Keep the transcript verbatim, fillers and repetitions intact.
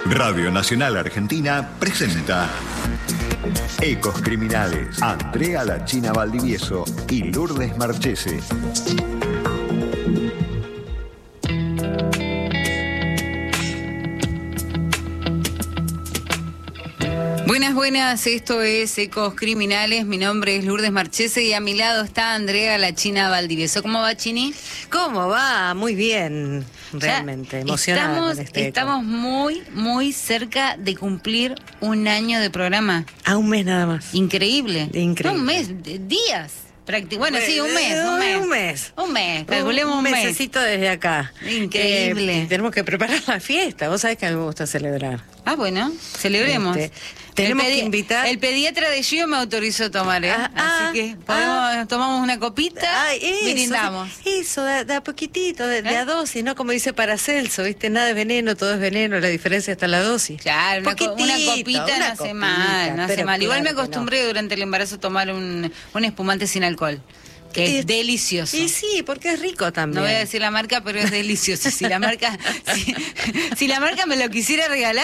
Radio Nacional Argentina presenta Ecos Criminales. Andrea La China Valdivieso y Lourdes Marchese. Buenas, buenas, esto es Ecos Criminales, mi nombre es Lourdes Marchese y a mi lado está Andrea La China Valdivieso. ¿Cómo va, Chini? ¿Cómo va? Muy bien, realmente, ya emocionada. Estamos, con este estamos eco. muy, muy cerca de cumplir un año de programa. A un mes nada más. Increíble. Increíble. No, un mes, de- días. Prácti- Bueno, sí, un mes, un mes. Un mes. Un mes, calculemos un, un mes. mesecito desde acá. Increíble. Eh, tenemos que preparar la fiesta. Vos sabés que a mí me gusta celebrar. Ah, bueno, celebremos. Este, tenemos El pedi- que invitar- El pediatra de Gio me autorizó a tomar, ¿eh? Ah, Así ah, que podemos, ah. tomamos una copita Ay, y brindamos. Eso, de, de a poquitito, de, de ¿Eh? a dosis, ¿no? Como dice Paracelso, ¿viste? Nada es veneno, todo es veneno, la diferencia está en la dosis. Claro, una, co- una Poquitito, copita una no hace copita, mal, no hace pero mal. Igual me claro que acostumbré durante el embarazo a tomar un, un espumante sin alcohol, que es Y- delicioso. Y sí, porque es rico también. No voy a decir la marca, pero es delicioso. Si la marca, si, si la marca me lo quisiera regalar,